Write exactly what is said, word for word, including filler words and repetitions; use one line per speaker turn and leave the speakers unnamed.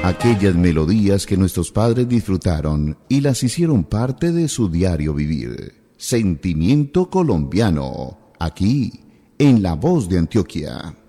Aquellas melodías que nuestros padres disfrutaron y las hicieron parte de su diario vivir. Sentimiento colombiano, aquí, en La Voz de Antioquia.